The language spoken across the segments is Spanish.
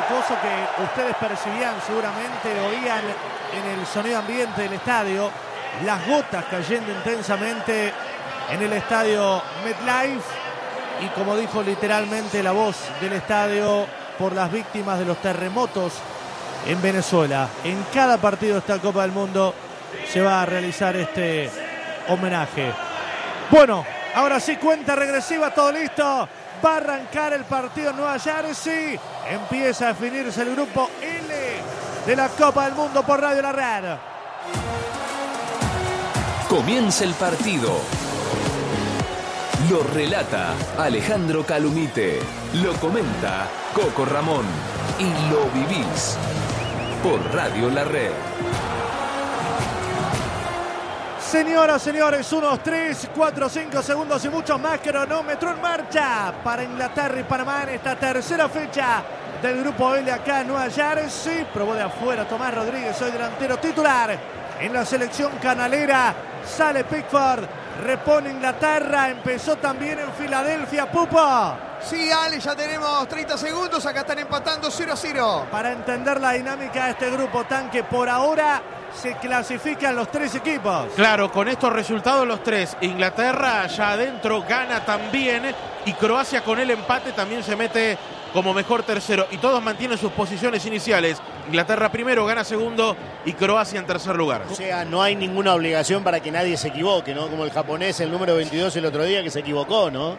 reposo que ustedes percibían, seguramente oían en el sonido ambiente del estadio, las gotas cayendo intensamente en el estadio MetLife y, como dijo literalmente la voz del estadio, por las víctimas de los terremotos en Venezuela. En cada partido de esta Copa del Mundo se va a realizar este homenaje. Bueno, ahora sí, cuenta regresiva, todo listo. Va a arrancar el partido en Nueva Jersey. Empieza a definirse el grupo L de la Copa del Mundo por Radio La Red. Comienza el partido. Lo relata Alejandro Calumite. Lo comenta Coco Ramón. Y lo vivís por Radio La Red. Señoras, señores, 1, 3, 4, 5 segundos y muchos más. Cronómetro en marcha para Inglaterra y Panamá en esta tercera fecha del grupo L acá en Nueva Jersey. Probó de afuera Tomás Rodríguez, hoy delantero titular en la selección canalera. Sale Pickford, repone Inglaterra, empezó también en Filadelfia. Pupo. Sí, Ale, ya tenemos 30 segundos, acá están empatando 0-0. Para entender la dinámica de este grupo, Tanque, por ahora se clasifican los 3 equipos. Claro, con estos resultados los 3. Inglaterra ya adentro gana también y Croacia con el empate también se mete como mejor tercero y todos mantienen sus posiciones iniciales. Inglaterra primero, gana segundo y Croacia en tercer lugar. O sea, no hay ninguna obligación para que nadie se equivoque, ¿no? Como el japonés, el número 22 el otro día que se equivocó, ¿no?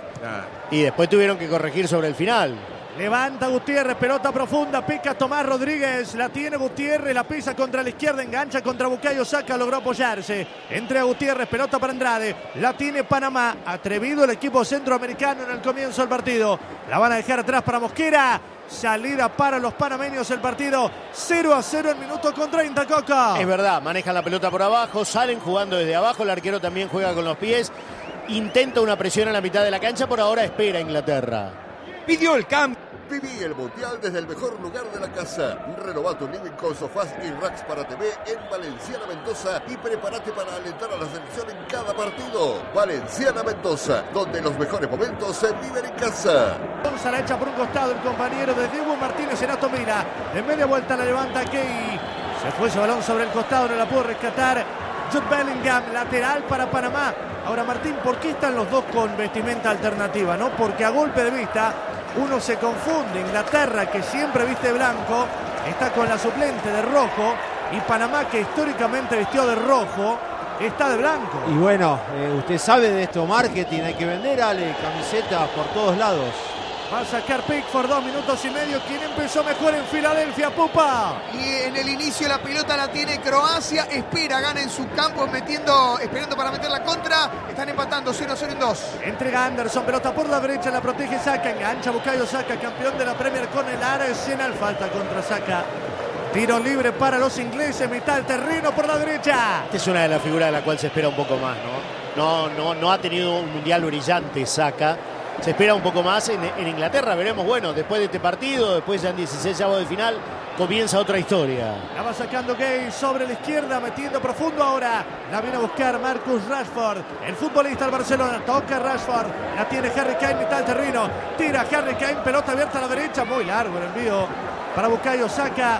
Y después tuvieron que corregir sobre el final. Levanta Gutiérrez, pelota profunda, pica Tomás Rodríguez, la tiene Gutiérrez, la pisa contra la izquierda, engancha contra Bukayo Saka, logró apoyarse. Entrega Gutiérrez, pelota para Andrade, la tiene Panamá, atrevido el equipo centroamericano en el comienzo del partido. La van a dejar atrás para Mosquera, salida para los panameños, el partido 0-0 en minuto con 30, Coco. Es verdad, manejan la pelota por abajo, salen jugando desde abajo, el arquero también juega con los pies, intenta una presión a la mitad de la cancha, por ahora espera Inglaterra. Pidió el cambio. Viví el Mundial desde el mejor lugar de la casa. Renová tu living con sofás y racks para TV en Valenciana Mendoza y prepárate para alentar a la selección en cada partido. Valenciana Mendoza, donde los mejores momentos se viven en casa. La echa por un costado el compañero de Diego Martínez en Aston Villa. De media vuelta la levanta Key. Se fue ese balón sobre el costado, no la pudo rescatar Jude Bellingham, lateral para Panamá. Ahora, Martín, ¿por qué están los dos con vestimenta alternativa, no? Porque a golpe de vista uno se confunde. Inglaterra, que siempre viste blanco, está con la suplente de rojo, y Panamá, que históricamente vistió de rojo, está de blanco. Y bueno, usted sabe de esto, marketing, hay que vender, Ale, camisetas por todos lados. Va a sacar Pickford, 2 minutos y medio. ¿Quién empezó mejor en Filadelfia, Pupa? Y en el inicio la pelota la tiene Croacia. Espera, gana en su campo, esperando para meter la contra. Están empatando 0-0 en 2. Entrega Anderson, pelota por la derecha, la protege Saka. Engancha Bukayo Saka, campeón de la Premier con el Arsenal. Falta contra Saka. Tiro libre para los ingleses, mitad del terreno por la derecha. Esta es una de las figuras de la cual se espera un poco más, ¿no? No ha tenido un mundial brillante Saka. Se espera un poco más en Inglaterra, veremos, bueno, después de este partido, después ya en 16avos de final, comienza otra historia. La va sacando Gay sobre la izquierda, metiendo profundo ahora. La viene a buscar Marcus Rashford, el futbolista del Barcelona. Toca Rashford, la tiene Harry Kane, mitad del terreno. Tira Harry Kane, pelota abierta a la derecha, muy largo el envío para Bukayo Saka.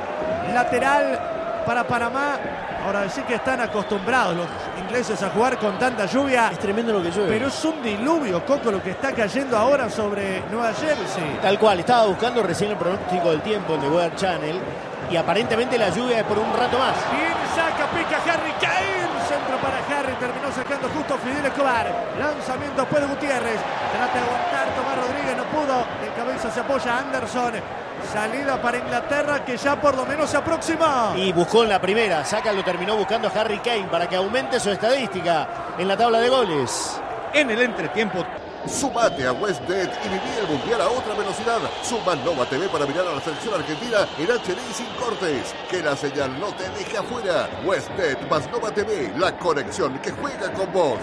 Lateral para Panamá. Ahora sí que están acostumbrados los ingleses a jugar con tanta lluvia. Es tremendo lo que llueve. Pero es un diluvio, Coco, lo que está cayendo ahora sobre Nueva Jersey. Tal cual, estaba buscando recién el pronóstico del tiempo en The Weather Channel y aparentemente la lluvia es por un rato más. Bien, saca, pica Harry Kane. Centro para Harry, terminó sacando justo Fidel Escobar. Lanzamiento después de Gutiérrez. Trata de aguantar Tomás Rodríguez, no pudo. De cabeza se apoya Anderson. Salida para Inglaterra, que ya por lo menos se aproxima. Y buscó en la primera. Saka lo terminó buscando a Harry Kane para que aumente su estadística en la tabla de goles. En el entretiempo. Sumate a WestBet y viví el Mundial a otra velocidad. Suma Nova TV para mirar a la selección argentina en HD y sin cortes. Que la señal no te deje afuera. WestBet más Nova TV, la conexión que juega con vos.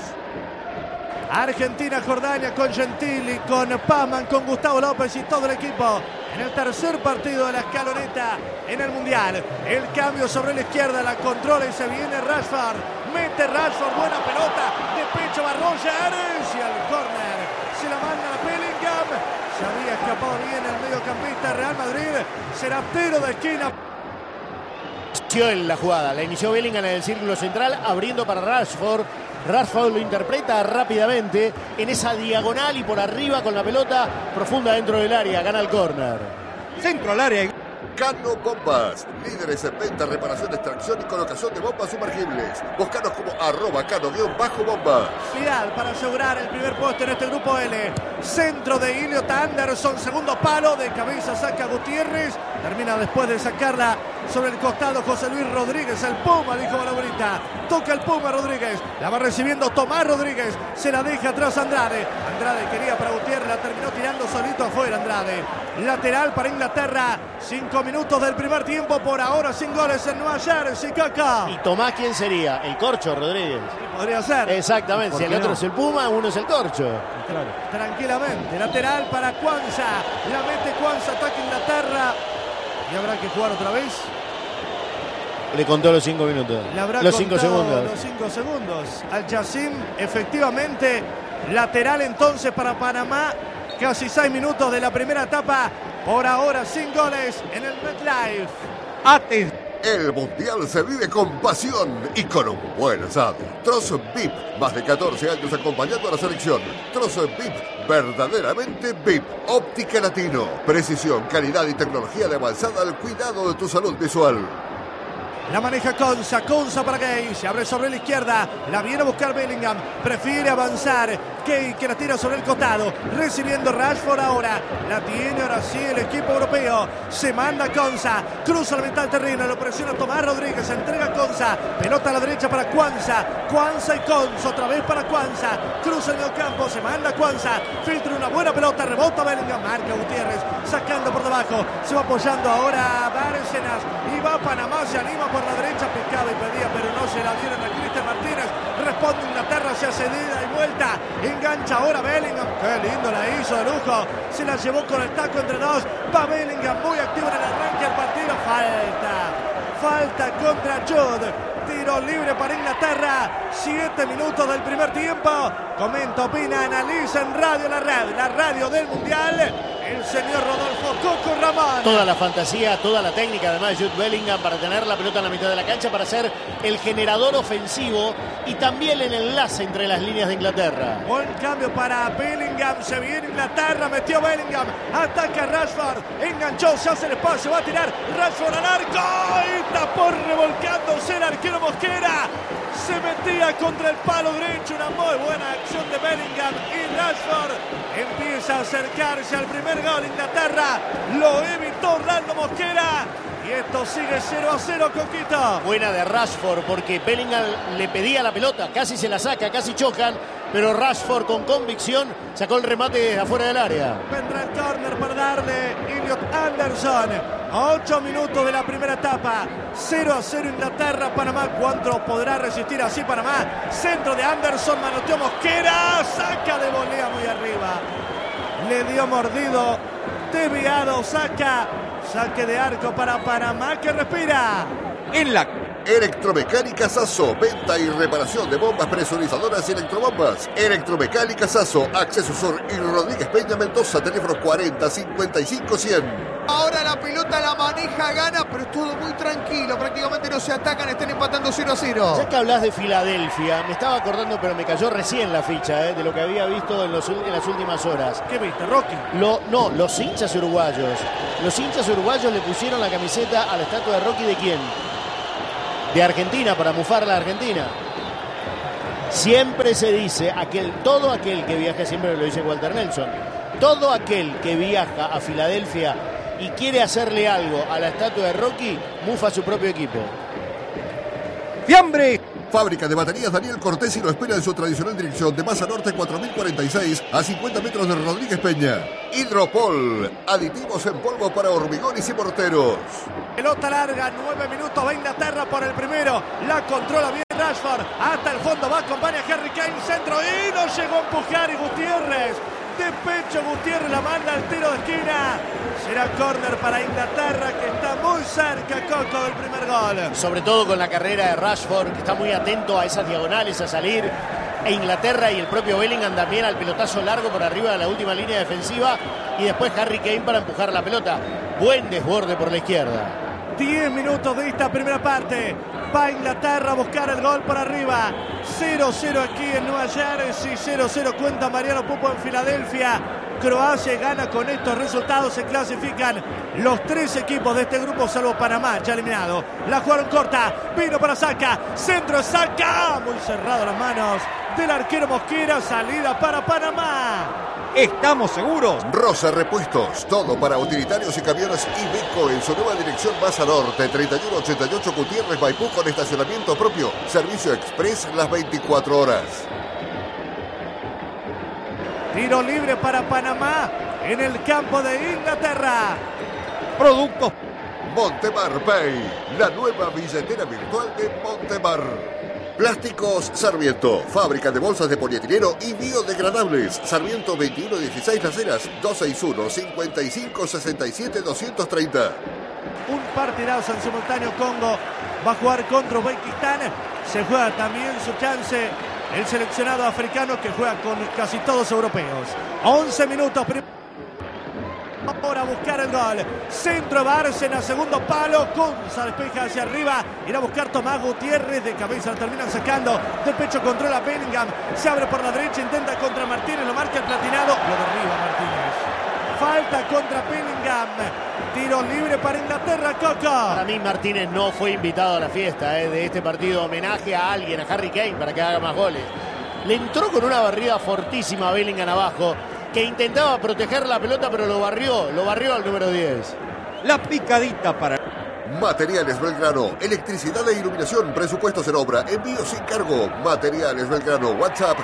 Argentina, Jordania con Gentili, con Pazman, con Gustavo López y todo el equipo en el tercer partido de la escaloneta en el Mundial. El cambio sobre la izquierda, la controla y se viene Rashford. Mete Rashford, buena pelota, de pecho va Rogers y al córner se la manda a Bellingham. Sabía escapado bien el mediocampista Real Madrid. Será tiro de esquina. En la jugada, la inició Bellingham en el círculo central, abriendo para Rashford. Rashford lo interpreta rápidamente en esa diagonal y por arriba con la pelota profunda dentro del área. Gana el córner. Centro al área. Cano Bombas, líderes en venta, reparación, extracción y colocación de bombas sumergibles. Búscanos como @cano_bomba. Vidal para asegurar el primer puesto en este grupo L. Centro de Elliot Anderson, segundo palo, de cabeza saca Gutiérrez. Termina después de sacarla sobre el costado José Luis Rodríguez. El Puma, dijo Balaurita. Toca el Puma Rodríguez. La va recibiendo Tomás Rodríguez. Se la deja atrás Andrade. Andrade quería para Gutiérrez. La terminó tirando solito afuera Andrade. Lateral para Inglaterra. 5 minutos del primer tiempo. Por ahora sin goles en Nueva Jersey. Kaká. ¿Y Tomás quién sería? El Corcho Rodríguez. Podría ser. Exactamente. Si el otro es el Puma, uno es el Corcho. Claro. Tranquilamente. Lateral para Kwanza. La mete Kwanza. Ataca Inglaterra. Y habrá que jugar otra vez. Le contó los 5 minutos. Los 5 segundos. Los 5 segundos. Al Yacim, efectivamente, lateral entonces para Panamá. Casi 6 minutos de la primera etapa. Por ahora sin goles en el MetLife. Atención. El Mundial se vive con pasión y con un buen asado. Trozo VIP, más de 14 años acompañando a la selección. Trozo VIP, verdaderamente VIP. Óptica Latino, precisión, calidad y tecnología de avanzada al cuidado de tu salud visual. La maneja Konsa, Konsa para Gay, se abre sobre la izquierda, la viene a buscar Bellingham, prefiere avanzar, Gay que la tira sobre el costado, recibiendo Rashford ahora, la tiene ahora sí el equipo europeo, se manda Konsa, cruza la mitad del terreno, lo presiona Tomás Rodríguez, entrega Konsa, pelota a la derecha para Kwanza, Kwanza y Konsa, otra vez para Kwanza, cruza el medio campo, se manda Kwanza, filtra una buena pelota, rebota Bellingham, marca Gutiérrez, sacando por debajo, se va apoyando ahora Bárcenas, y va Panamá, se anima por la derecha, picaba y pedía, pero no se la dieron a Cristian Martínez. Responde Inglaterra, se hace ida y vuelta. Engancha ahora Bellingham. Qué lindo la hizo de lujo. Se la llevó con el taco entre dos. Va Bellingham muy activo en el arranque del partido. Falta contra Jude. Tiro libre para Inglaterra. 7 minutos del primer tiempo. Comenta, opina, analiza en Radio La Red, la radio del Mundial. El señor Rodolfo Coco Ramón. Toda la fantasía, toda la técnica además de Jude Bellingham para tener la pelota en la mitad de la cancha, para ser el generador ofensivo y también el enlace entre las líneas de Inglaterra. Buen cambio para Bellingham, se viene Inglaterra, metió Bellingham, ataca Rashford, enganchó, se hace el espacio, va a tirar Rashford al arco y tapó revolcándose el arquero Mosquera. Se metía contra el palo derecho, una muy buena acción de Bellingham y Rashford empieza a acercarse al primer gol. Inglaterra lo evitó Orlando Mosquera y esto sigue 0-0, Coquito. Buena de Rashford porque Bellingham le pedía la pelota, casi se la saca, casi chocan, pero Rashford con convicción sacó el remate desde afuera del área. Vendrá el córner para darle Elliot Anderson. 8 minutos de la primera etapa. 0-0 Inglaterra, Panamá. ¿Cuánto podrá resistir así Panamá? Centro de Anderson, manoteó Mosquera. Saca de volea muy arriba. Le dio mordido. Desviado, saque de arco para Panamá que respira. En la Electromecánica Sasso, venta y reparación de bombas presurizadoras y electrobombas. Electromecánica Sasso, Acceso Sur y Rodríguez Peña Mendoza, teléfono 40 55 100. Ahora la pelota la maneja, gana, pero es todo muy tranquilo. Prácticamente no se atacan, están empatando 0-0. Ya que hablas de Filadelfia, me estaba acordando, pero me cayó recién la ficha de lo que había visto en las últimas horas. ¿Qué viste, Rocky? No, los hinchas uruguayos. Los hinchas uruguayos le pusieron la camiseta a la estatua de Rocky, ¿de quién? De Argentina, para mufar la Argentina. Siempre se dice, todo aquel que viaja, siempre lo dice Walter Nelson, todo aquel que viaja a Filadelfia y quiere hacerle algo a la estatua de Rocky, mufa a su propio equipo. Fiambre. Fábrica de baterías Daniel Cortesi lo espera en su tradicional dirección de Maza Norte 4046 a 50 metros de Rodríguez Peña. Hidropol, aditivos en polvo para hormigones y morteros. Pelota larga, 9 minutos, va Inglaterra por el primero. La controla bien Rashford, hasta el fondo va, acompaña a Harry Kane, centro y no llegó a empujar y Gutiérrez. De pecho Gutiérrez la manda al tiro de esquina. Será córner para Inglaterra que está muy cerca, Coco, del primer gol. Sobre todo con la carrera de Rashford, que está muy atento a esas diagonales, a salir e Inglaterra y el propio Bellingham también al pelotazo largo por arriba de la última línea defensiva y después Harry Kane para empujar la pelota. Buen desborde por la izquierda. 10 minutos de esta primera parte. Va Inglaterra a buscar el gol por arriba. 0-0 aquí en Nueva Jersey. 0-0 cuenta Mariano Pupo en Filadelfia. Croacia gana con estos resultados. Se clasifican los 3 equipos de este grupo, salvo Panamá, ya eliminado. La jugaron corta. Vino para Saka. Centro Saka. Muy cerrado las manos del arquero Mosquera. Salida para Panamá. ¿Estamos seguros? Rosa Repuestos, todo para utilitarios y camiones Iveco en su nueva dirección más a norte, 3188 Gutiérrez Maipú con estacionamiento propio, servicio express las 24 horas. Tiro libre para Panamá en el campo de Inglaterra. Productos Montemar Pay, la nueva billetera virtual de Montemar. Plásticos Sarmiento, fábrica de bolsas de polietileno y biodegradables. Sarmiento 2116 Las Heras, 261-5567-230. Un partidazo en simultáneo. Congo va a jugar contra Uzbekistán. Se juega también su chance el seleccionado africano, que juega con casi todos europeos. 11 minutos. Ahora a buscar el gol. Centro de Bárcena, segundo palo. Conza despeja hacia arriba. Irá a buscar Tomás Gutiérrez. De cabeza lo terminan sacando. De pecho controla Bellingham. Se abre por la derecha. Intenta contra Martínez. Lo marca el platinado. Lo derriba Martínez. Falta contra Bellingham. Tiro libre para Inglaterra, Coco. Para mí Martínez no fue invitado a la fiesta de este partido. Homenaje a alguien, a Harry Kane, para que haga más goles. Le entró con una barrida fortísima a Bellingham abajo, que intentaba proteger la pelota, pero lo barrió al número 10. La picadita para... Materiales Belgrano, electricidad e iluminación, presupuestos en obra, envío sin cargo. Materiales Belgrano, WhatsApp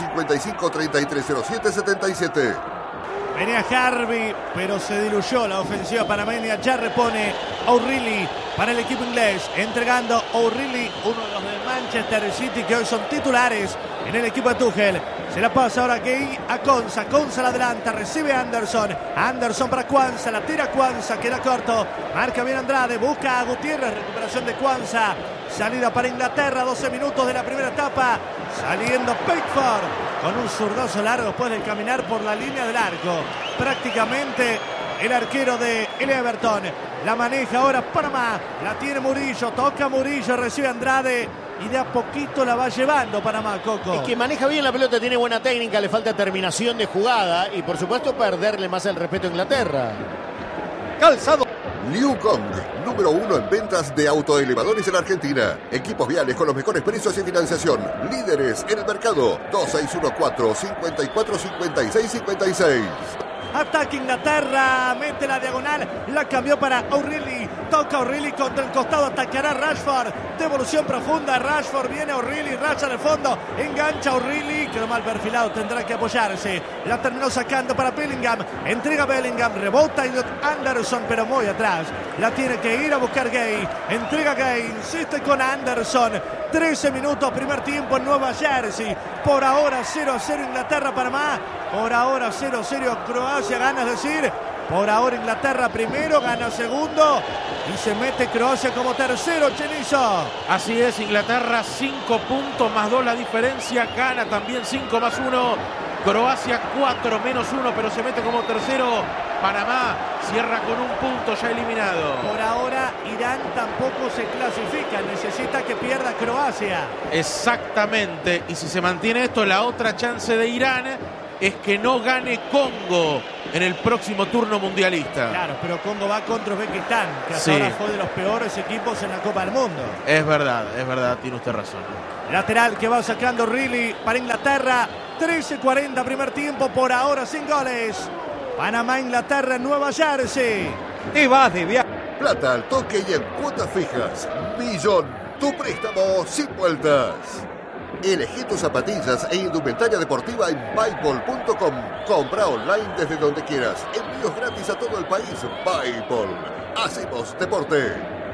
155-3307-77. Venía Harvey, pero se diluyó la ofensiva panameña. Ya repone O'Reilly para el equipo inglés, entregando O'Reilly, uno de los de Manchester City que hoy son titulares en el equipo de Tuchel. Se la pasa ahora Gay a Conza. Conza la adelanta, recibe Anderson. Anderson para Quansah, la tira Quansah, queda corto. Marca bien Andrade, busca a Gutiérrez, recuperación de Quansah. Salida para Inglaterra, 12 minutos de la primera etapa. Saliendo Pickford con un zurdazo largo después de caminar por la línea del arco. Prácticamente el arquero de el Everton. La maneja ahora Panamá. La tiene Murillo, toca Murillo, recibe Andrade. Y de a poquito la va llevando Panamá, Coco. Es que maneja bien la pelota, tiene buena técnica, le falta terminación de jugada y por supuesto perderle más el respeto a Inglaterra. Calzado. Liu Kong, número 1 en ventas de autoelevadores en Argentina. Equipos viales con los mejores precios y financiación. Líderes en el mercado. 2614-545656. Ataque Inglaterra, mete la diagonal, la cambió para O'Reilly, toca O'Reilly contra el costado, atacará Rashford, devolución profunda, Rashford viene O'Reilly, racha de fondo, engancha O'Reilly, quedó mal perfilado, tendrá que apoyarse, la terminó sacando para Bellingham, entrega Bellingham, rebota Elliot Anderson, pero muy atrás, la tiene que ir a buscar Gay, entrega Gay, insiste con Anderson, 13 minutos, primer tiempo en Nueva Jersey, por ahora 0-0 Inglaterra-Panamá, por ahora 0-0 Croacia, gana, es decir, por ahora Inglaterra primero, gana segundo y se mete Croacia como tercero, Chenizo. Así es, Inglaterra 5 puntos más 2 la diferencia, gana también 5 más 1, Croacia 4 menos 1, pero se mete como tercero. Panamá cierra con un punto ya eliminado. Por ahora Irán tampoco se clasifica, necesita que pierda Croacia. Exactamente, y si se mantiene esto, la otra chance de Irán es que no gane Congo en el próximo turno mundialista. Claro, pero Congo va contra Uzbekistán, que hasta ahora fue de los peores equipos en la Copa del Mundo. Es verdad, tiene usted razón. Lateral que va sacando Riley para Inglaterra. 13:40 primer tiempo, por ahora sin goles. Panamá, Inglaterra en Nueva Jersey. Te vas de viaje. Plata al toque y en cuotas fijas. Millón, tu préstamo sin vueltas. Elegí tus zapatillas e indumentaria deportiva en Buypol.com. Compra online desde donde quieras. Envíos gratis a todo el país. Buypol. Hacemos deporte.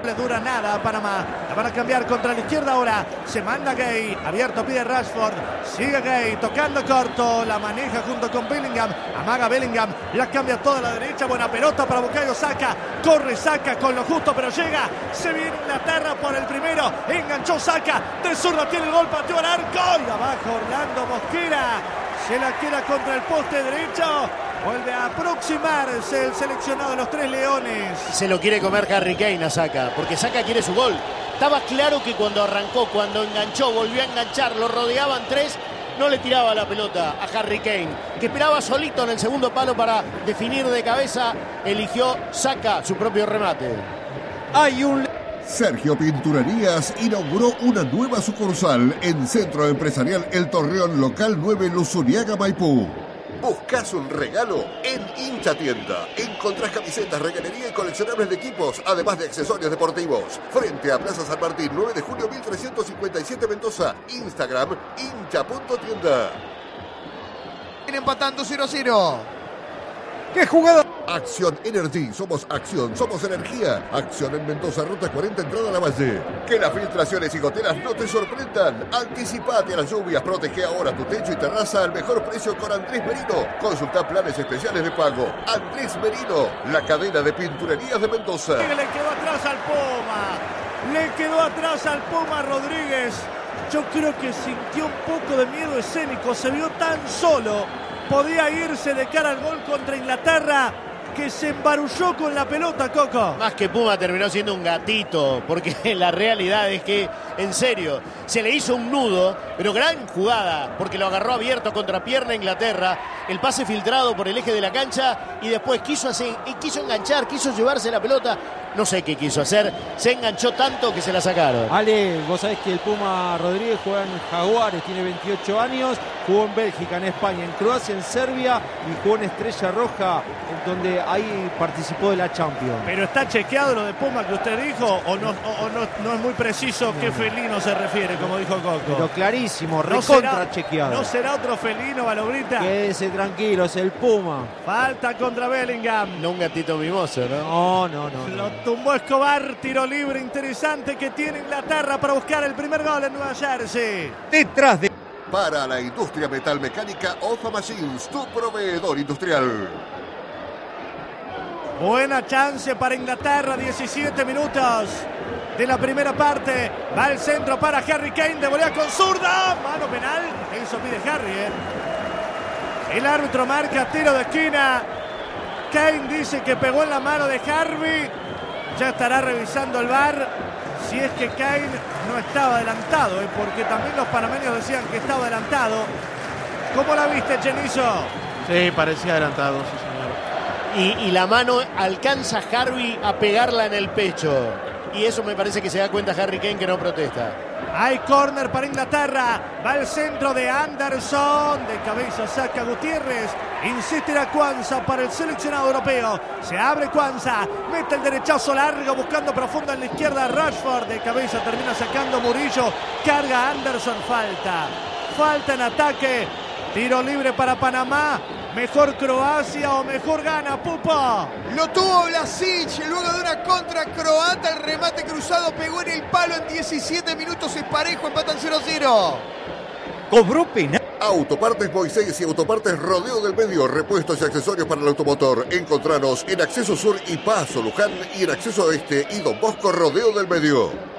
le dura nada a Panamá. La van a cambiar contra la izquierda ahora. Se manda Gay. Abierto pide Rashford. Sigue Gay. Tocando corto. La maneja junto con Bellingham. Amaga Bellingham. La cambia toda a la derecha. Buena pelota para Bukayo Saka. Corre Saka con lo justo, pero llega. Se viene Inglaterra por el primero. Enganchó Saka. De zurda tiene el gol. Pateó al arco. Y abajo Orlando Mosquera. Se la queda contra el poste derecho. Vuelve a aproximarse el seleccionado de los Tres Leones. Se lo quiere comer Harry Kane a Saka, porque Saka quiere su gol. Estaba claro que cuando arrancó, cuando enganchó, volvió a enganchar, lo rodeaban tres, no le tiraba la pelota a Harry Kane, que esperaba solito en el segundo palo para definir de cabeza. Eligió Saka su propio remate. Hay un... Sergio Pinturerías inauguró una nueva sucursal en Centro Empresarial El Torreón, local 9, Luzuriaga, Maipú. ¿Buscas un regalo? En Hincha Tienda encontrás camisetas, regalería y coleccionables de equipos, además de accesorios deportivos. Frente a Plaza San Martín, 9 de julio 1357 Mendoza. Instagram, hincha.tienda. Viene empatando 0-0. ¡Qué jugada! Acción Energy, somos acción, somos energía. Acción en Mendoza, ruta 40, entrada a la Valle. Que las filtraciones y goteras no te sorprendan. Anticipate a las lluvias, protege ahora tu techo y terraza al mejor precio con Andrés Merino. Consulta planes especiales de pago. Andrés Merino, la cadena de pinturerías de Mendoza. Le quedó atrás al Puma. Le quedó atrás al Puma Rodríguez. Yo creo que sintió un poco de miedo escénico. Se vio tan solo. Podía irse de cara al gol contra Inglaterra, que se embarulló con la pelota, Coco. Más que Puma terminó siendo un gatito, porque la realidad es que, en serio, se le hizo un nudo, pero gran jugada, porque lo agarró abierto contra pierna Inglaterra, el pase filtrado por el eje de la cancha y después quiso enganchar, quiso llevarse la pelota, no sé qué quiso hacer, se enganchó tanto que se la sacaron. Ale, vos sabés que el Puma Rodríguez juega en Jaguares, tiene 28 años, jugó en Bélgica, en España, en Croacia, en Serbia y jugó en Estrella Roja, en donde ahí participó de la Champions. Pero está chequeado lo de Puma que usted dijo, o no es muy preciso qué felino se refiere, como dijo Coco. Pero clarísimo, No recontra será- chequeado. ¿No será otro felino, Balobrita? Quédese tranquilo, es el Puma. Falta contra Bellingham. No un gatito mimoso, ¿no? No. Lo tumbó Escobar, tiro libre interesante que tiene Inglaterra para buscar el primer gol en Nueva Jersey. Detrás de... Para la industria metalmecánica, Ofa Machines, tu proveedor industrial. Buena chance para Inglaterra, 17 minutos de la primera parte. Va el centro para Harry Kane, de volea con zurda. Mano penal, eso pide Harry. El árbitro marca tiro de esquina. Kane dice que pegó en la mano de Harvey. Ya estará revisando el VAR si es que Kane no estaba adelantado, porque también los panameños decían que estaba adelantado. ¿Cómo la viste, Chenizo? Sí, parecía adelantado, sí, señor. Y la mano alcanza a Harvey a pegarla en el pecho. Y eso me parece que se da cuenta Harry Kane, que no protesta. Hay córner para Inglaterra. Va el centro de Anderson. De cabeza saca Gutiérrez. Insistirá Quansah para el seleccionado europeo. Se abre Quansah. Mete el derechazo largo buscando profunda en la izquierda Rashford. De cabeza termina sacando Murillo. Carga Anderson. Falta en ataque. Tiro libre para Panamá. Mejor Croacia o mejor gana, Pupo. Lo tuvo Vlasic luego de una contra croata. El remate cruzado pegó en el palo en 17 minutos. Es parejo, empatan 0-0. Cobró penal. Autopartes Moisés y Autopartes Rodeo del Medio, repuestos y accesorios para el automotor. Encontranos en Acceso Sur y Paso Luján y en Acceso Oeste y Don Bosco Rodeo del Medio.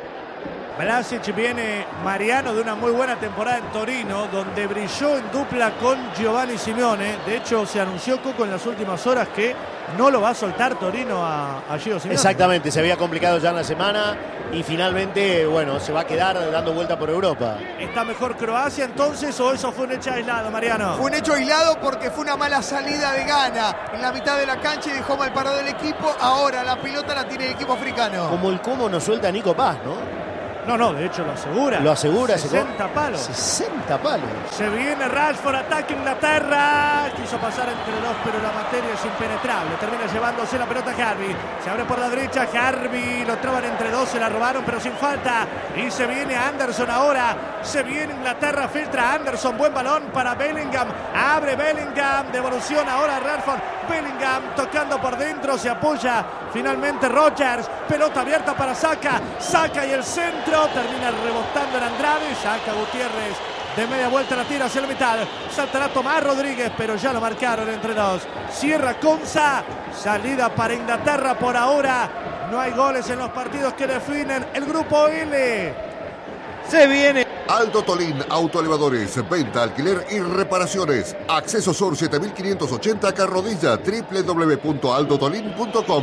Vlasic viene Mariano de una muy buena temporada en Torino, donde brilló en dupla con Giovanni Simeone. De hecho, se anunció, Coco, en las últimas horas que no lo va a soltar Torino a Gio Simeone. Exactamente, se había complicado ya en la semana y finalmente, bueno, se va a quedar dando vuelta por Europa. ¿Está mejor Croacia entonces o eso fue un hecho aislado, Mariano? Fue un hecho aislado porque fue una mala salida de Ghana en la mitad de la cancha y dejó mal parado el equipo. Ahora la pelota la tiene el equipo africano. Como el Como no suelta a Nico Paz, ¿no? No, de hecho lo asegura. Lo asegura. 60 palos. 60 palos. Se viene Rashford, ataque Inglaterra. Quiso pasar entre dos, pero la materia es impenetrable. Termina llevándose la pelota Harvey. Se abre por la derecha, Harvey. Lo traban entre dos, se la robaron, pero sin falta. Y se viene Anderson ahora. Se viene Inglaterra, filtra Anderson. Buen balón para Bellingham. Abre Bellingham. Devolución ahora Rashford. Bellingham tocando por dentro, se apoya finalmente Rogers, pelota abierta para Saka y el centro, termina rebotando en Andrade, Saka Gutiérrez de media vuelta la tira hacia la mitad, saltará Tomás Rodríguez, pero ya lo marcaron entre dos, cierra Konsa, salida para Inglaterra por ahora, no hay goles en los partidos que definen el grupo L. Se viene. Aldo Tolín, autoelevadores, venta, alquiler y reparaciones. Acceso Sur 7580 Carrodilla, www.aldotolin.com.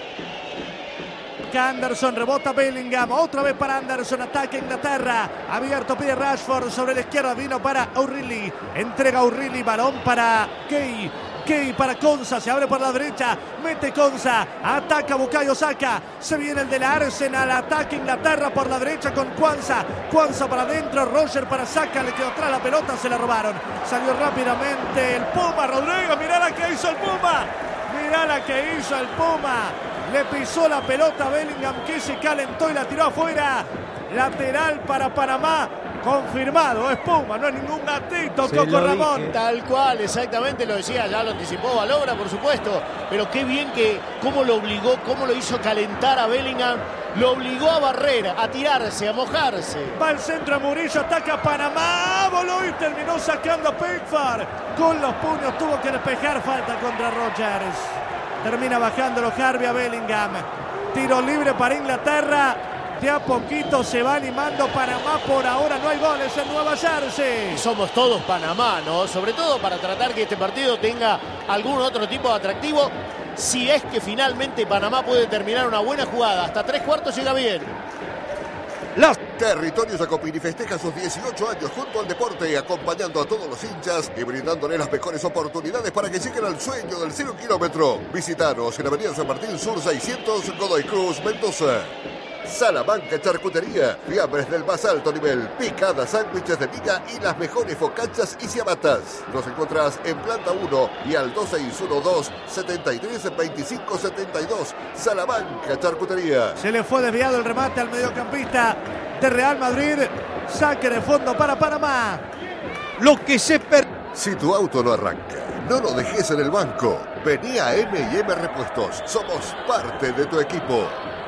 Anderson, rebota Bellingham, otra vez para Anderson, ataque Inglaterra, abierto pide Rashford, sobre la izquierda vino para O'Reilly, entrega O'Reilly, balón para Key para Konsa, se abre por la derecha, mete Konsa, ataca Bukayo Saka, se viene el del Arsenal, ataque Inglaterra por la derecha con Quansah para adentro, Roger para Saka, le quedó atrás la pelota, se la robaron, salió rápidamente el Puma, Rodrigo, mirá la que hizo el Puma, le pisó la pelota a Bellingham que se calentó y la tiró afuera, lateral para Panamá. Confirmado, es Puma, no es ningún gatito, Coco Ramón. Tal cual, exactamente, lo decía, ya lo anticipó Balogra, por supuesto. Pero qué bien que, cómo lo obligó, cómo lo hizo calentar a Bellingham. Lo obligó a barrer, a tirarse, a mojarse. Va al centro de Murillo, ataca a Panamá, voló y terminó sacando a Pickford. Con los puños tuvo que despejar, falta contra Rogers. Termina bajándolo Harvey a Bellingham. Tiro libre para Inglaterra. De a poquito se va animando Panamá, por ahora no hay goles en Nueva Jersey. Somos todos Panamá, ¿no? Sobre todo para tratar que este partido tenga algún otro tipo de atractivo. Si es que finalmente Panamá puede terminar una buena jugada, hasta 3/4 llega bien. Territorio Jacopini festeja sus 18 años junto al deporte, acompañando a todos los hinchas y brindándole las mejores oportunidades para que lleguen al sueño del 0 kilómetro. Visítanos en Avenida San Martín Sur 600, Godoy Cruz, Mendoza. Salamanca Charcutería, fiambres del más alto nivel, picadas, sándwiches de miga y las mejores focachas y ciabatas. Nos encontrás en planta 1 y al 2612-732572. Salamanca Charcutería. Se le fue desviado el remate al mediocampista de Real Madrid. Saque de fondo para Panamá. Lo que se Si tu auto no arranca, no lo dejes en el banco. Vení a M&M Repuestos. Somos parte de tu equipo.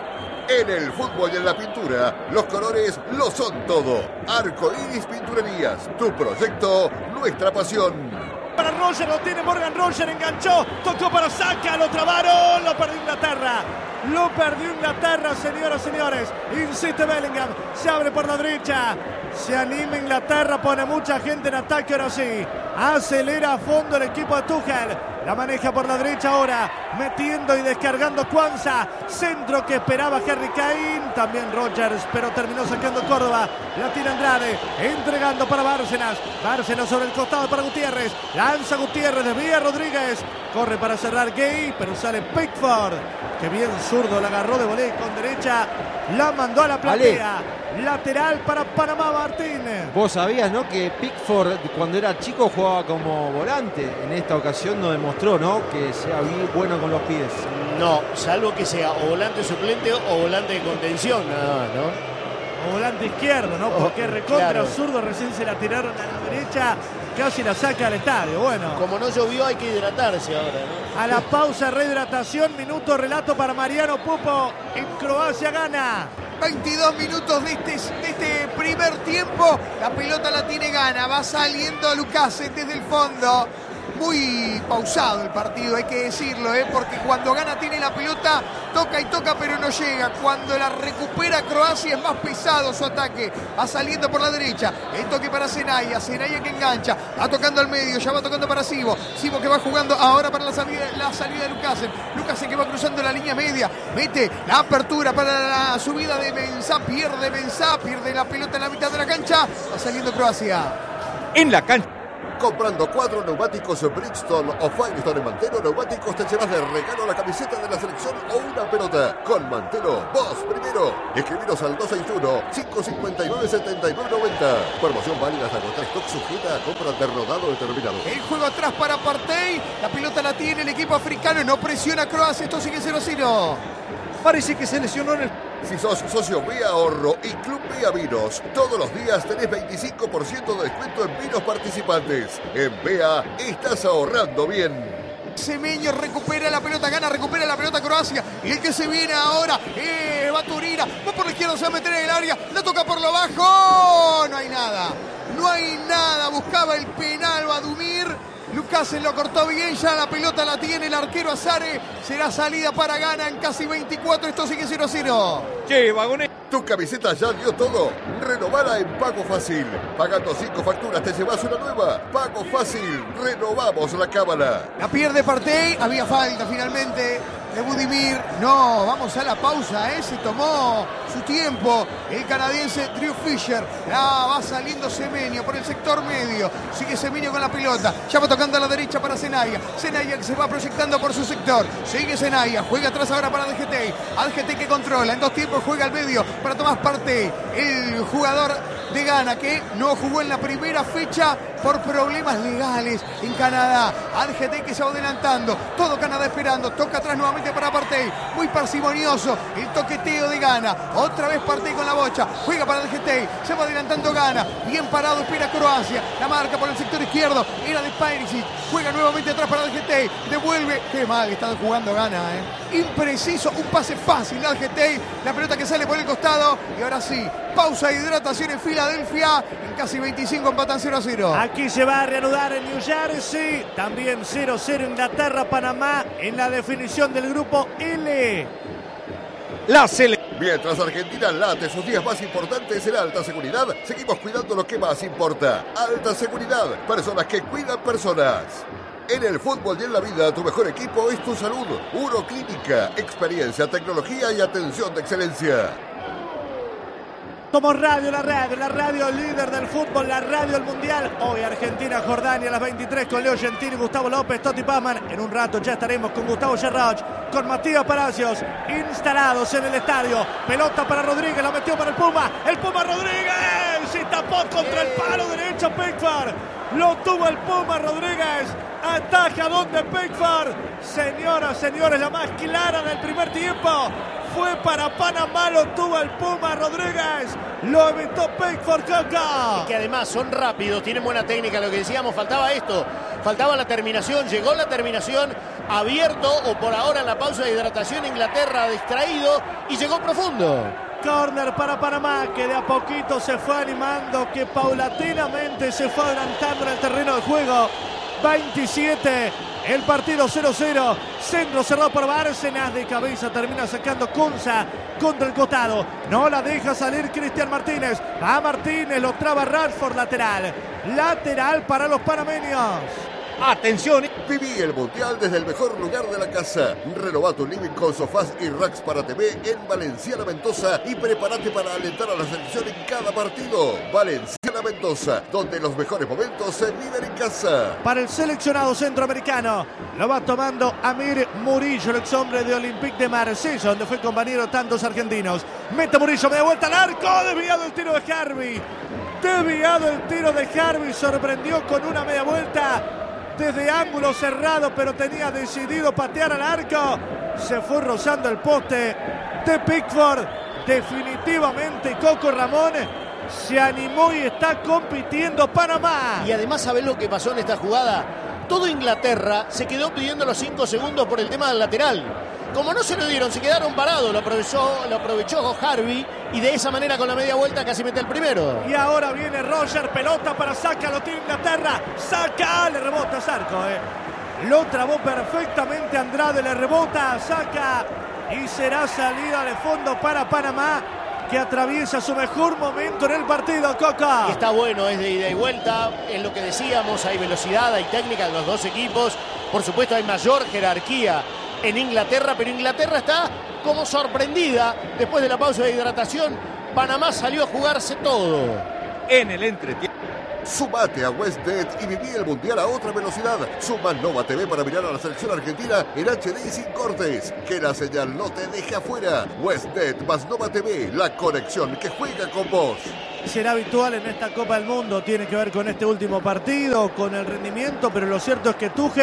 En el fútbol y en la pintura, los colores lo son todo. Arco Iris Pinturerías, tu proyecto, nuestra pasión. Para Roger, lo tiene Morgan Roger, enganchó, tocó para Saka, lo trabaron, lo perdió Inglaterra. Lo perdió Inglaterra, señoras y señores. Insiste Bellingham, se abre por la derecha. Se anima Inglaterra, pone mucha gente en ataque, ahora sí. Acelera a fondo el equipo de Tuchel. La maneja por la derecha ahora, metiendo y descargando Quansah. Centro que esperaba Harry Kane. También Rogers, pero terminó sacando Córdoba. La tira Andrade, entregando para Bárcenas. Bárcenas sobre el costado para Gutiérrez. Lanza Gutiérrez, desvía Rodríguez. Corre para cerrar Gay, pero sale Pickford. Que bien zurdo, la agarró de volea con derecha. La mandó a la platea. Lateral para Panamá, Martín. Vos sabías, ¿no?, que Pickford cuando era chico jugaba como volante. En esta ocasión no demostró, ¿no?, que sea bien bueno con los pies. No, salvo que sea o volante suplente o volante de contención, nada más, ¿no? O volante izquierdo, ¿no? Porque recontra claro. Zurdo, recién se la tiraron a la derecha. Casi la saca al estadio. Bueno. Como no llovió, hay que hidratarse ahora, ¿no? A la pausa, rehidratación, minuto, relato para Mariano Pupo. En Croacia gana. 22 minutos de este primer tiempo. La pelota la tiene Gana. Va saliendo Lukasen desde el fondo. Muy pausado el partido, hay que decirlo, porque cuando Gana tiene la pelota, toca y toca, pero no llega. Cuando la recupera Croacia es más pesado su ataque. Va saliendo por la derecha. El toque para Zenaya. Zenaya que engancha. Va tocando al medio, ya va tocando para Sivo. Sivo que va jugando ahora para la salida de Lukasen. Lukasen que va cruzando la línea media. Mete la apertura para la subida de Mensah. Pierde la pelota en la mitad de la cancha. Va saliendo Croacia. en la cancha. Comprando 4 neumáticos Bridgestone o Firestone en Mantelo Neumáticos te llevas de regalo la camiseta de la selección o una pelota. Con Mantelo, vos primero. Escribiros al 261-559-7990. Promoción válida hasta con 3 stocks sujeta a compra de rodado determinado. El juego atrás para Partey. La pelota la tiene el equipo africano. No presiona a Croacia. Esto sigue 0-0. Parece que se lesionó en el... Si sos socio Vía Ahorro y Club Vía Vinos, todos los días tenés 25% de descuento en vinos participantes. En Vea estás ahorrando bien. Semenyo recupera la pelota, Ghana recupera la pelota Croacia. Y el que se viene ahora es Baturina. Va por la izquierda, se va a meter en el área. La toca por lo bajo. No hay nada. No hay nada. Buscaba el penal Badumir. Lukasen lo cortó bien, ya la pelota la tiene el arquero Azare. Será salida para Ghana en casi 24. Esto sigue 0-0. Che, Vagonés. Tu camiseta ya dio todo. Renovala en Pago Fácil. Pagando 5 facturas te llevas una nueva. Pago Fácil. Renovamos la cábala. La pierde Partey. Había falta finalmente de Budimir. No, vamos a la pausa, se tomó su tiempo el canadiense Drew Fisher. Va saliendo Semenyo por el sector medio. Sigue Semenyo con la pelota. Ya va tocando a la derecha para Zenaya. Zenaya que se va proyectando por su sector. Sigue Zenaya. Juega atrás ahora para DGT. DGT que controla. En 2 tiempos juega al medio para Tomás Partey. El jugador de Ghana que no jugó en la primera fecha por problemas legales en Canadá. DGT que se va adelantando. Todo Canadá esperando. Toca atrás nuevamente para Partey. Muy parsimonioso el toqueteo de Ghana. Otra vez Partey con la bocha. Juega para DGT. Se va adelantando Ghana. Bien parado espera Croacia. La marca por el sector izquierdo. Era de Perisic. Juega nuevamente atrás para DGT. Devuelve. Qué mal está jugando Ghana. Impreciso. Un pase fácil de DGT. La pelota que sale por el costado. Y ahora sí. Pausa de hidratación en Filadelfia. En casi 25 empatan 0-0. Aquí se va a reanudar en New Jersey. También 0-0 Inglaterra-Panamá en la definición del grupo L. La selección. Mientras Argentina late sus días más importantes en alta seguridad, seguimos cuidando lo que más importa. Alta seguridad. Personas que cuidan personas. En el fútbol y en la vida, tu mejor equipo es tu salud. Uroclínica. Experiencia, tecnología y atención de excelencia. Somos Radio, la radio líder del fútbol, la radio del mundial. Hoy Argentina, Jordania a las 23 con Leo Gentili, Gustavo López, Totti Pazman. En un rato ya estaremos con Gustavo Gerrard, con Matías Palacios, instalados en el estadio. Pelota para Rodríguez, la metió para el Puma Rodríguez. Se tapó contra el palo derecho Pickford. Lo tuvo el Puma Rodríguez. Ataja donde Pickford. Señoras, señores, la más clara del primer tiempo. Fue para Panamá, lo tuvo el Puma Rodríguez. Lo evitó Pickford, Coca. Y que además son rápidos, tienen buena técnica. Lo que decíamos, faltaba esto. Faltaba la terminación. Llegó la terminación, abierto o por ahora en la pausa de hidratación. Inglaterra distraído y llegó profundo. Corner para Panamá, que de a poquito se fue animando, que paulatinamente se fue adelantando en el terreno de juego. 27, el partido 0-0. Centro cerrado por Bárcenas, de cabeza termina sacando Conza contra el costado. No la deja salir Cristian Martínez. Va Martínez, lo traba Rashford, lateral. Lateral para los panameños. Atención. Viví el Mundial desde el mejor lugar de la casa. Renova tu living con sofás y racks para TV en Valenciana Mendoza y prepárate para alentar a la selección en cada partido. Valenciana Mendoza, donde los mejores momentos se viven en casa. Para el seleccionado centroamericano, lo va tomando Amir Murillo, el ex hombre de Olympique de Marsella, donde fue compañero de tantos argentinos. Mete Murillo, media vuelta al arco, desviado el tiro de Harvey. Desviado el tiro de Harvey, sorprendió con una media vuelta desde ángulo cerrado, pero tenía decidido patear al arco. Se fue rozando el poste de Pickford. Definitivamente Coco Ramón se animó y está compitiendo Panamá. Y además, ¿sabés lo que pasó en esta jugada? Todo Inglaterra se quedó pidiendo los 5 segundos por el tema del lateral. Como no se lo dieron, se quedaron parados. Lo aprovechó Harvey y de esa manera con la media vuelta casi mete el primero. Y ahora viene Roger, pelota para Saka, lo tiene Inglaterra. Saka, le rebota a Zarco. Lo trabó perfectamente Andrade, le rebota a Saka y será salida de fondo para Panamá, que atraviesa su mejor momento en el partido, Coca. Y está bueno, es de ida y vuelta, es lo que decíamos, hay velocidad, hay técnica en los dos equipos. Por supuesto hay mayor jerarquía en Inglaterra, pero Inglaterra está como sorprendida después de la pausa de hidratación. Panamá salió a jugarse todo. En el entretiempo. Sumate a WestBet y viví el Mundial a otra velocidad. Suma Nova TV para mirar a la selección argentina en HD y sin cortes. Que la señal no te deje afuera. WestBet más Nova TV, la conexión que juega con vos. Será habitual en esta Copa del Mundo, tiene que ver con este último partido, con el rendimiento, pero lo cierto es que Tuchel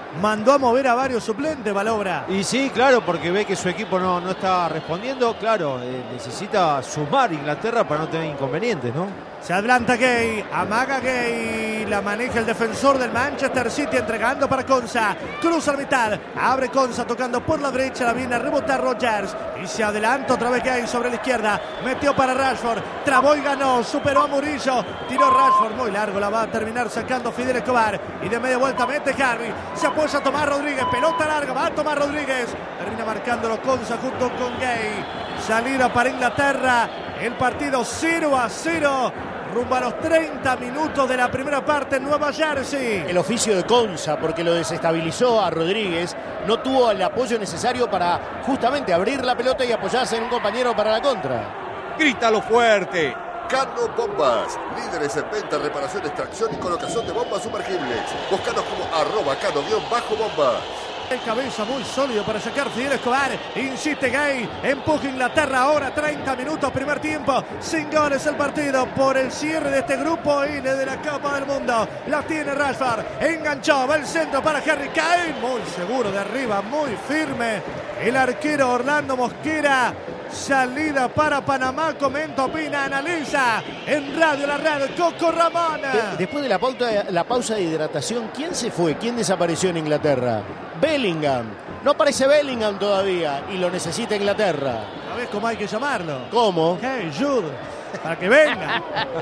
mandó a mover a varios suplentes, Balobra. Y sí, claro, porque ve que su equipo no está respondiendo. Claro, necesita sumar Inglaterra para no tener inconvenientes, ¿no? Se adelanta Gay, amaga Gay, la maneja el defensor del Manchester City entregando para Konsa, cruza la mitad, abre Konsa tocando por la derecha, la viene a rebotar Rodgers y se adelanta otra vez Gay sobre la izquierda, metió para Rashford, trabó y ganó, superó a Murillo, tiró Rashford muy largo, la va a terminar sacando Fidel Escobar y de media vuelta mete Harry, se apoya a Tomás Rodríguez, pelota larga, va a Tomás Rodríguez, termina marcándolo Konsa junto con Gay, salida para Inglaterra, el partido 0-0. Rumbo a los 30 minutos de la primera parte en Nueva Jersey. El oficio de Konsa, porque lo desestabilizó a Rodríguez, no tuvo el apoyo necesario para justamente abrir la pelota y apoyarse en un compañero para la contra. Grítalo fuerte. Cano Bombas, líderes en venta, reparación, extracción y colocación de bombas sumergibles. Búscanos como @cano_bombas. El cabeza muy sólido para sacar Fidel Escobar. Insiste Gay. Empuja Inglaterra ahora. 30 minutos primer tiempo. Sin goles el partido por el cierre de este grupo y de la Copa del Mundo. La tiene Rashford. Enganchó. Va el centro para Harry Kane. Muy seguro de arriba. Muy firme. El arquero Orlando Mosquera. Salida para Panamá, comenta, opina, analiza en Radio La Red, Coco Ramón. Después de la pausa de hidratación, ¿quién se fue? ¿Quién desapareció en Inglaterra? Bellingham. No aparece Bellingham todavía y lo necesita Inglaterra. ¿Sabés cómo hay que llamarlo? ¿Cómo? Hey, Jude, para que venga.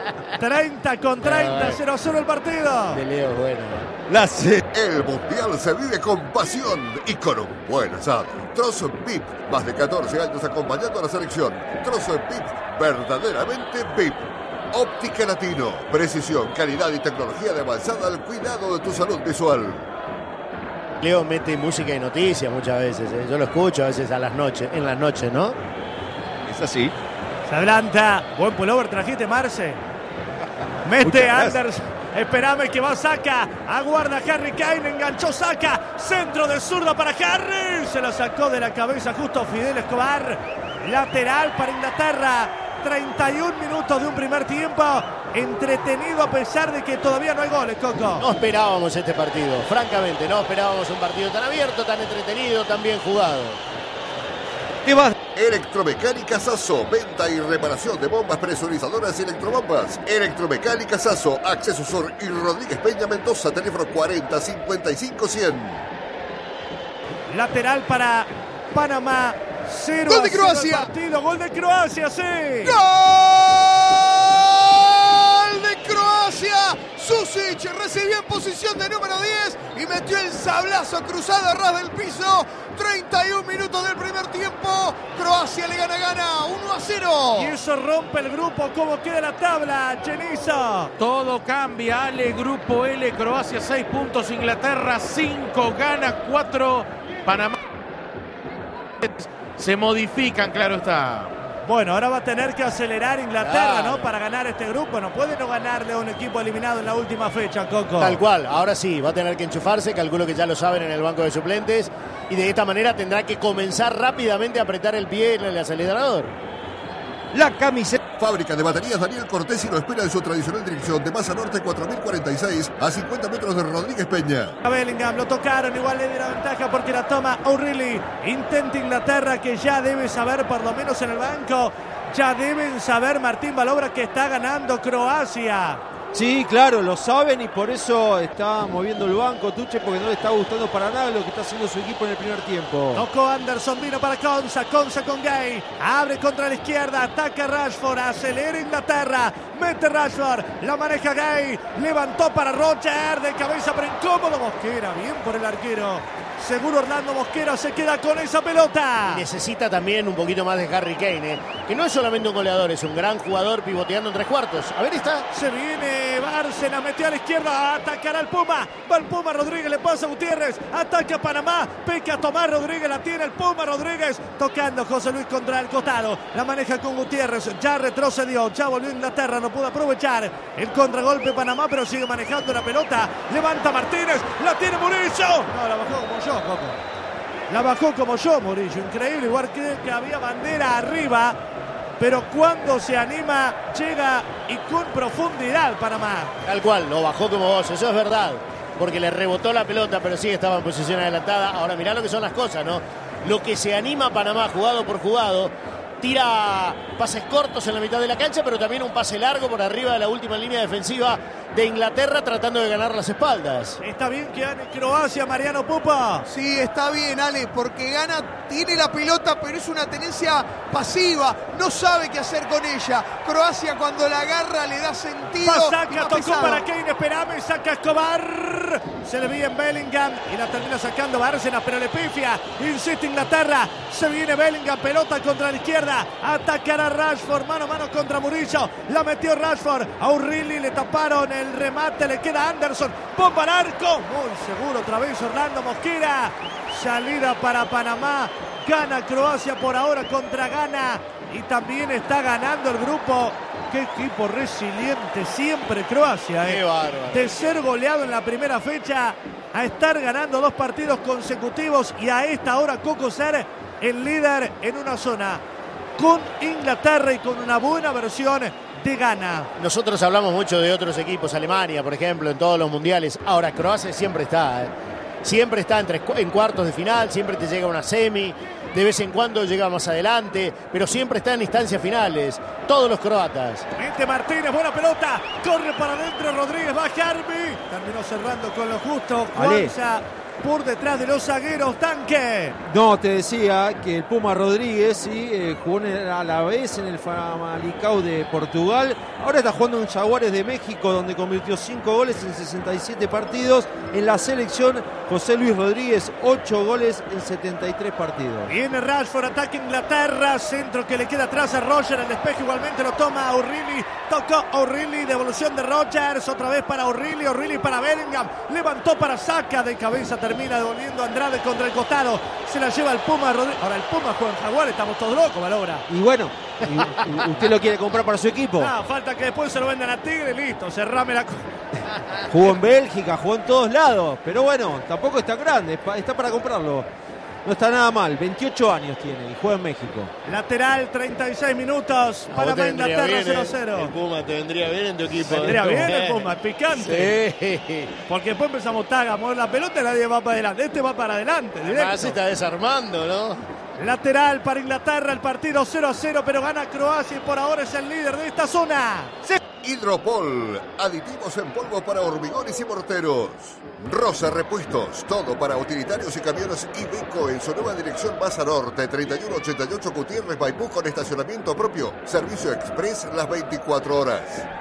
30 con 30, 0-0 el partido. De Leo, bueno. El Mundial se vive con pasión y con un buen asado. Trozo VIP, más de 14 años acompañando a la selección. Trozo VIP, verdaderamente VIP. Óptica Latino, precisión, calidad y tecnología de avanzada al cuidado de tu salud visual. Leo mete música y noticias muchas veces, ¿eh? Yo lo escucho a veces en las noches, ¿no? Es así. Se adelanta, buen pullover trajiste, Marce. Mete Anders. Esperame que va Saka. Aguarda Harry Kane. Enganchó Saka. Centro de zurda para Harry. Se lo sacó de la cabeza justo Fidel Escobar. Lateral para Inglaterra. 31 minutos de un primer tiempo. Entretenido a pesar de que todavía no hay goles, Coco. No esperábamos este partido. Francamente, no esperábamos un partido tan abierto, tan entretenido, tan bien jugado. ¿Qué vas? Electromecánica Sasso, venta y reparación de bombas presurizadoras y electrobombas. Electromecánica Sasso, Acceso Sur y Rodríguez Peña Mendoza, teléfono 40 55 100. Lateral para Panamá. 0 ¡Gol de Croacia! Partido, gol de Croacia, sí. ¡Gol de Croacia! Susic recibió en posición de número 10 y metió el sablazo cruzado a ras del piso. 31 minutos del primer tiempo. Croacia le gana 1-0. Y eso rompe el grupo. ¿Cómo queda la tabla, Chenizo? Todo cambia, Ale. Grupo L, Croacia 6 puntos, Inglaterra 5, gana 4, Panamá. Se modifican, claro está. Bueno, ahora va a tener que acelerar Inglaterra, Claro. ¿no? Para ganar este grupo. No puede no ganarle a un equipo eliminado en la última fecha, Coco. Tal cual, ahora sí, va a tener que enchufarse, calculo que ya lo saben en el banco de suplentes, y de esta manera tendrá que comenzar rápidamente a apretar el pie en el acelerador. La camiseta. Fábrica de baterías Daniel Cortesi lo espera en su tradicional dirección de Maza Norte 4046 a 50 metros de Rodríguez Peña. A Bellingham lo tocaron, igual le dieron ventaja porque la toma O'Reilly. Intenta Inglaterra, que ya debe saber, por lo menos en el banco, ya deben saber, Martín Balobra, que está ganando Croacia. Sí, claro, lo saben y por eso está moviendo el banco Tuche, porque no le está gustando para nada lo que está haciendo su equipo en el primer tiempo. Tocó Anderson, vino para Konsa con Gay, abre contra la izquierda, ataca Rashford, acelera Inglaterra, mete Rashford, la maneja Gay, levantó para Roger, de cabeza pero incómodo Mosquera, bien por el arquero. Seguro Orlando Mosquera se queda con esa pelota. Y necesita también un poquito más de Harry Kane, que no es solamente un goleador, es un gran jugador pivoteando en tres cuartos. A ver, está. Se viene Bárcena, metió a la izquierda, atacará al Puma. Va el Puma, Rodríguez le pasa a Gutiérrez, ataca a Panamá, peca a Tomás Rodríguez, la tiene el Puma Rodríguez, tocando José Luis contra el costado, la maneja con Gutiérrez, ya retrocedió, ya volvió a Inglaterra, no pudo aprovechar el contragolpe Panamá, pero sigue manejando la pelota, levanta Martínez, la tiene Murillo. No, la bajó como yo, Coco. La bajó como yo, Murillo, increíble, igual que había bandera arriba, pero cuando se anima llega y con profundidad Panamá. Tal cual, lo bajó como vos, eso es verdad. porque le rebotó la pelota, pero sí estaba en posición adelantada. Ahora mirá lo que son las cosas, ¿no? Lo que se anima Panamá jugado por jugado. Tira pases cortos en la mitad de la cancha, pero también un pase largo por arriba de la última línea defensiva de Inglaterra, tratando de ganar las espaldas. Está bien que gane Croacia, Mariano Pupa. Sí, está bien, Ale, porque Ghana tiene la pelota, pero es una tenencia pasiva. No sabe qué hacer con ella. Croacia cuando la agarra le da sentido. Saca, tocó pesado para Kane, esperame, saca Escobar. Se le viene Bellingham y la termina sacando Bárcenas, pero le pifia. Insiste Inglaterra. Se viene Bellingham, pelota contra la izquierda. Atacará Rashford, mano a mano contra Murillo. La metió Rashford. A O'Reilly le taparon el remate, le queda Anderson. Bomba al arco. Muy seguro otra vez Orlando Mosquera. Salida para Panamá. Gana Croacia por ahora contra Ghana. Y también está ganando el grupo. Qué equipo resiliente siempre Croacia. Qué bárbaro. De ser goleado en la primera fecha a estar ganando 2 partidos consecutivos y a esta hora Coco ser el líder en una zona con Inglaterra y con una buena versión de Ghana. Nosotros hablamos mucho de otros equipos, Alemania, por ejemplo, en todos los mundiales. Ahora, Croacia siempre está, siempre está en cuartos de final, siempre te llega una semi, de vez en cuando llega más adelante, pero siempre está en instancias finales. Todos los croatas. Mete Martínez, buena pelota, corre para adentro Rodríguez, va Harvey, terminó cerrando con lo justo. Juanza por detrás de los zagueros, Tanque. No, te decía que el Puma Rodríguez sí, jugó a la vez en el Famalicão de Portugal. Ahora está jugando en Jaguares de México, donde convirtió 5 goles en 67 partidos. En la selección, José Luis Rodríguez, 8 goles en 73 partidos. Viene Rashford, ataque Inglaterra, centro que le queda atrás a Roger, el despeje igualmente lo toma O'Reilly, tocó O'Reilly, devolución de Rodgers, otra vez para O'Reilly, O'Reilly para Bellingham, levantó para Saka, de cabeza termina devolviendo a Andrade contra el costado, se la lleva el Puma Rodríguez. Ahora el Puma juega en Jaguar, estamos todos locos, Valora. Y bueno, ¿usted lo quiere comprar para su equipo? No, falta que después se lo vendan a Tigre y listo, cerrame la... Jugó en Bélgica, jugó en todos lados, pero bueno, tampoco es tan grande, está para comprarlo. No está nada mal, 28 años tiene y juega en México. Lateral, 36 minutos, Panamá, Inglaterra, 0-0. El Puma te vendría bien en tu equipo. Vendría bien el Puma, picante. Sí. Porque después empezamos a mover la pelota y nadie va para adelante. Este va para adelante, directo. Además se está desarmando, ¿no? Lateral para Inglaterra, el partido 0-0, pero gana Croacia y por ahora es el líder de esta zona. Hidropol, aditivos en polvo para hormigones y morteros. Rosa Repuestos, todo para utilitarios y camiones Iveco en su nueva dirección Baza Norte, 3188 Gutiérrez Maipú con estacionamiento propio. Servicio express las 24 horas.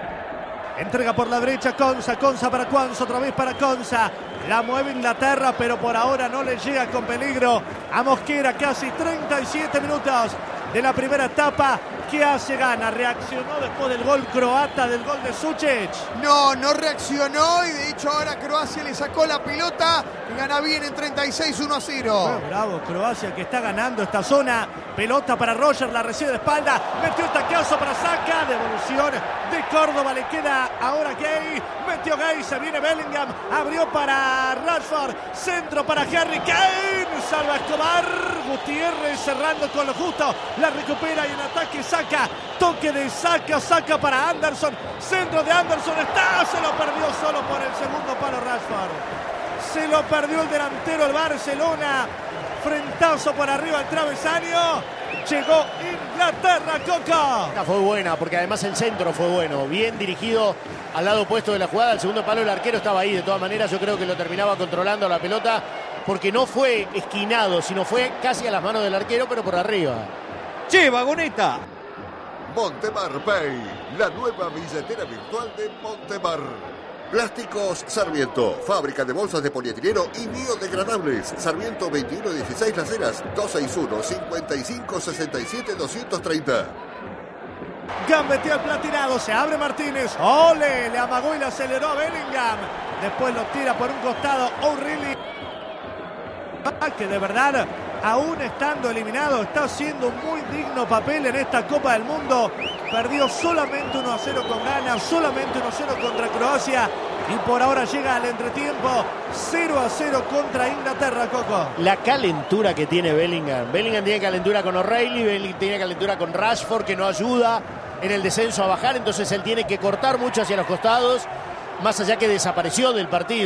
Entrega por la derecha Conza para Cuanzo, otra vez para Conza. La mueve Inglaterra, pero por ahora no le llega con peligro a Mosquera. Casi 37 minutos de la primera etapa. ¿Qué hace Ghana? ¿Reaccionó después del gol croata, del gol de Suchek? No reaccionó y de hecho ahora Croacia le sacó la pelota y gana bien en 36, 1-0. Bravo, Croacia que está ganando esta zona. Pelota para Roger, la recibe de espalda. Metió el taqueazo para Saka. Devolución de Córdoba, le queda ahora Gay. Metió Gay, se viene Bellingham. Abrió para Rashford. Centro para Harry Kane. Salva Escobar. Gutiérrez cerrando con lo justo. La recupera y en ataque Saka. Toque de Saka para Anderson. Centro de Anderson. Se lo perdió solo por el segundo palo Rashford. Se lo perdió el delantero el Barcelona. Frentazo por arriba al travesaño. Llegó Inglaterra, Coca. Esta fue buena porque además el centro fue bueno. Bien dirigido al lado opuesto de la jugada. El segundo palo el arquero estaba ahí. De todas maneras yo creo que lo terminaba controlando la pelota porque no fue esquinado, sino fue casi a las manos del arquero, pero por arriba. ¡Che, vagoneta! Montemar Pay, la nueva billetera virtual de Montemar. Plásticos Sarmiento, fábrica de bolsas de polietileno y biodegradables. Sarmiento 2116 Las Heras, 261-5567-230. Gambeteó el platinado, se abre Martínez. ¡Ole! Le amagó y le aceleró a Bellingham. Después lo tira por un costado O'Reilly. Que de verdad, aún estando eliminado, está haciendo un muy digno papel en esta Copa del Mundo. Perdió solamente 1-0 con Ghana, solamente 1-0 contra Croacia. Y por ahora llega al entretiempo 0-0 contra Inglaterra, Coco. La calentura que tiene Bellingham. Bellingham tiene calentura con O'Reilly, Bellingham tiene calentura con Rashford, que no ayuda en el descenso a bajar. Entonces él tiene que cortar mucho hacia los costados, más allá que desapareció del partido.